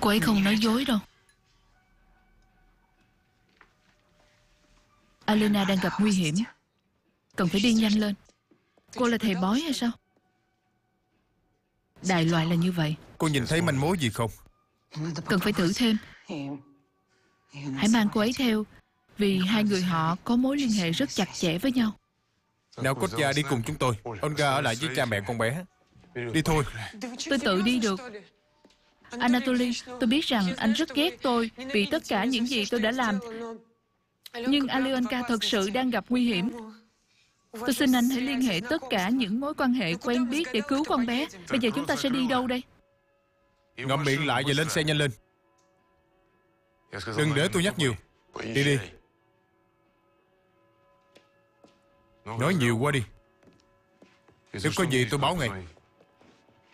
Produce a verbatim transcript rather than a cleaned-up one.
Cô ấy không nói dối đâu. Alena đang gặp nguy hiểm, cần phải đi nhanh lên. Cô là thầy bói hay sao? Đại loại là như vậy. Cô nhìn thấy manh mối gì không? Cần phải thử thêm. Hãy mang cô ấy theo, vì hai người họ có mối liên hệ rất chặt chẽ với nhau. Nào Kostya đi cùng chúng tôi. Olga ở lại với cha mẹ con bé. Đi thôi. Tôi tự đi được. Anatoly, tôi biết rằng anh rất ghét tôi vì tất cả những gì tôi đã làm. Nhưng Alyonka thật sự đang gặp nguy hiểm. Tôi xin anh hãy liên hệ tất cả những mối quan hệ quen biết để cứu con bé. Bây giờ chúng ta sẽ đi đâu đây? Ngậm miệng lại và lên xe nhanh lên. Đừng để tôi nhắc nhiều. Đi đi. Nói nhiều quá đi. Nếu có gì tôi báo ngay.